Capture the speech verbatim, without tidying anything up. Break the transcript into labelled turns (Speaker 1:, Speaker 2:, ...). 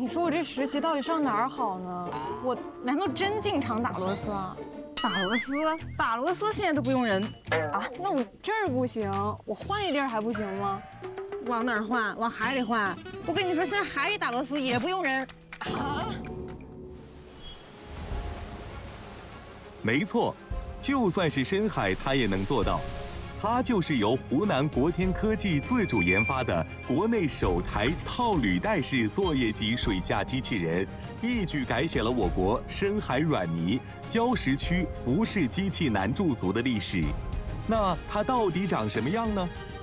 Speaker 1: 你说我这实习到底上哪儿好呢？我难道真进厂打螺丝啊？
Speaker 2: 打螺丝，打螺丝现在都不用人
Speaker 1: 啊？那我这儿不行，我换一地儿还不行吗？
Speaker 2: 往哪儿换？往海里换。我跟你说，现在海里打螺丝也不用人
Speaker 1: 啊。
Speaker 3: 没错，就算是深海，它也能做到。它就是由湖南国天科技自主研发的国内首台套履带式作业级水下机器人，一举改写了我国深海软泥、礁石区浮式机器难驻足的历史。那它到底长什么样呢？